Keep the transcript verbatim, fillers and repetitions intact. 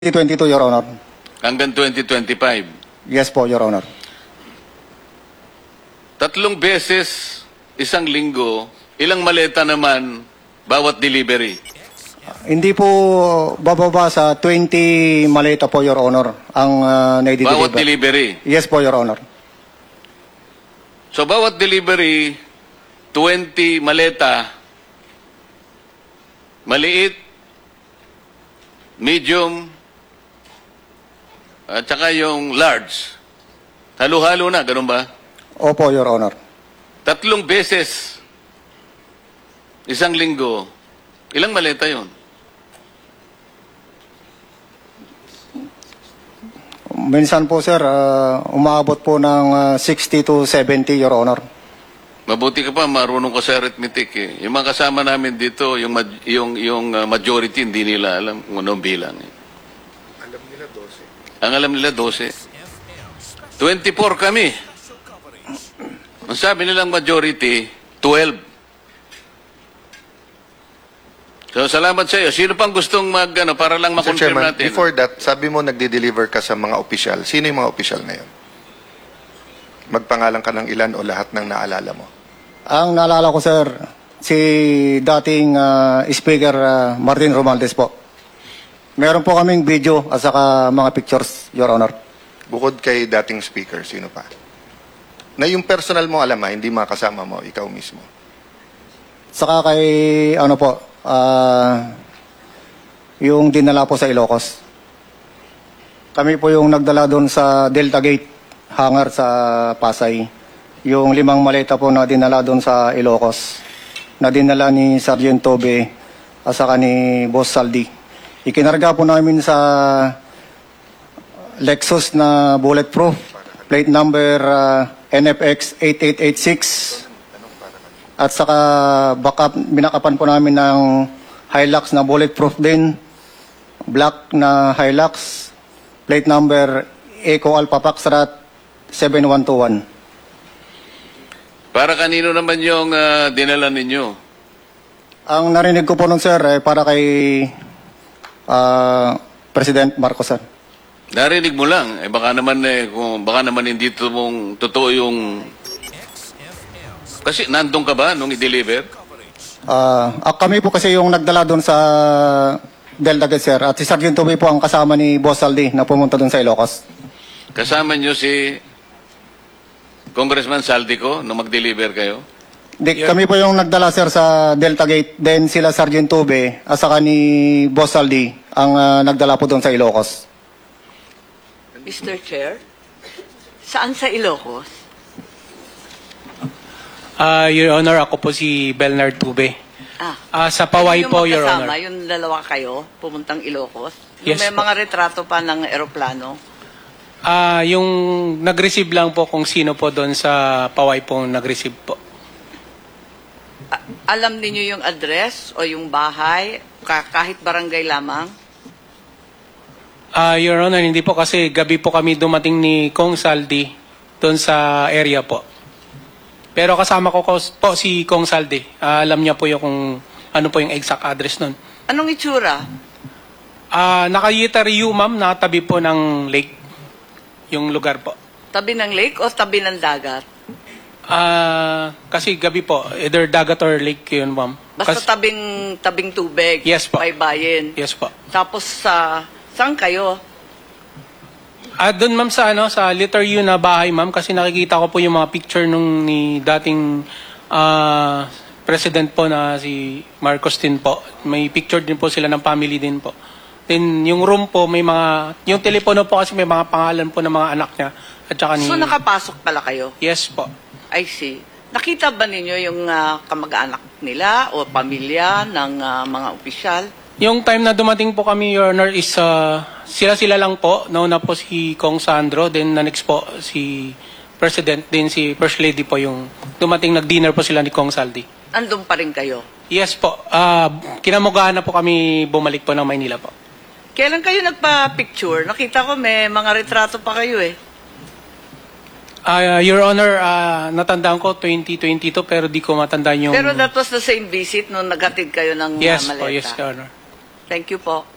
twenty twenty-two, Your Honor. Hanggang twenty twenty-five. Yes po, Your Honor. Tatlong beses, isang linggo, ilang maleta naman bawat delivery? Hindi po bababa sa twenty maleta po, Your Honor, ang uh, naidideliver. Bawat delivery? Yes po, Your Honor. So bawat delivery, twenty maleta, maliit, medium, at saka yung large. Halo-halo na, ganun ba? Opo, Your Honor. Tatlong beses, isang linggo, ilang maleta yon? Minsan po, sir, uh, umaabot po ng uh, sixty to seventy, Your Honor. Mabuti ka pa, marunong ka sa arithmetic eh. Yung mga kasama namin dito, yung, ma- yung, yung uh, majority, hindi nila alam kung anong bilang eh. Alam nila twelve. Ang alam nila, twelve. twenty-four kami. Ang sabi nilang majority, twelve. So, salamat sa iyo. Sino pang gustong mag, ano, para lang Mister makonfirm Chairman, natin? before that, sabi mo nagde-deliver ka sa mga opisyal. Sino yung mga opisyal na yun? Magpangalan ka ng ilan o lahat ng naalala mo? Ang naalala ko, sir, si dating uh, Speaker uh, Martin Romualdez po. Meron po kaming video at saka mga pictures, Your Honor. Bukod kay dating speaker, sino pa? Na yung personal mo alam ha, hindi makasama mo, ikaw mismo. Saka kay, ano po, uh, yung dinala po sa Ilocos. Kami po yung nagdala doon sa Delta Gate hangar sa Pasay. Yung limang maleta po na dinala doon sa Ilocos, na dinala ni Sergeant Tobe at saka ni Boss Saldi. Ikinarga po namin sa Lexus na bulletproof, plate number uh, N F X eight eight eight six. At saka backup, binakapan po namin ng Hilux na bulletproof din, black na Hilux, plate number Eco Alpha Foxtrot seven one two one. Para kanino naman yung uh, dinala ninyo? Ang narinig ko po nun, sir, eh, para kay uh, President Marcos, sir. Narinig mo lang. Eh, baka naman, eh, kung, baka naman hindi to mong totoo yung... Kasi nandun ka ba nung i-deliver? Uh, ah, kami po kasi yung nagdala doon sa Delta Gate, sir. At si Sergeant Tobe po ang kasama ni Boss Saldi na pumunta doon sa Ilocos. Kasama nyo si Congressman Saldico nung mag-deliver kayo? Di, Kami po yung nagdala, sir, sa Delta Gate. Then sila Sergeant Tobe at saka ni Boss Saldi ang uh, nagdala po doon sa Ilocos. Mister Chair, saan sa Ilocos? Ah, Your Honor, ako po si Belnard Tube. Ah, Ah, sa Paway yung po, Your magkasama, Honor. yung dalawa kayo, pumuntang Ilocos? Yung Yes may po. mga retrato pa ng eroplano? Ah, yung nag-receive lang po kung sino po doon sa Paway po nag-receive po. A- alam niyo yung address o yung bahay, ka- kahit barangay lamang? Ah, Your Honor, hindi po kasi gabi po kami dumating ni Kong Saldi doon sa area po. Pero kasama ko ko- po si Kong Saldi. Ah, alam niya po yung kung ano po yung exact address nun. Anong itsura? Ah, nakayitariyo, ma'am, nakatabi po ng lake. Yung lugar po. Tabi ng lake o tabi ng dagat? Ah, kasi gabi po, either dagat or lake yun, ma'am. Basta Kas- tabing, tabing tubig, Yes po. may bayin. Yes po. Tapos sa, saan kayo? Ah, doon ma'am sa ano, sa letter U na bahay, ma'am, kasi nakikita ko po yung mga picture nung ni dating ah, president po na si Marcos din po. May picture din po sila ng family din po. Then yung room po may mga, yung telepono po kasi may mga pangalan po ng mga anak niya at saka ni... So nakapasok pala kayo? Yes po. I see. Nakita ba ninyo yung ah, kamag-anak nila o pamilya ng ah, mga opisyal? Yung time na dumating po kami, Your Honor, is ah, sila-sila lang po. Nauna po si Kong Sandro, then na next po si President, then si First Lady po yung dumating, nag-dinner po sila ni Kong Saldi. Andun pa rin kayo? Yes po. Ah, kinamugahan na po kami bumalik po ng Maynila po. Kailan kayo nagpa-picture? Nakita ko may mga retrato pa kayo eh. Ah, Your Honor, ah, natandaan ko twenty twenty-two pero di ko matandaan yung... Pero that was the same visit nung naghatid kayo ng ah, Yes maleta. po, yes, Your Honor. Thank you po.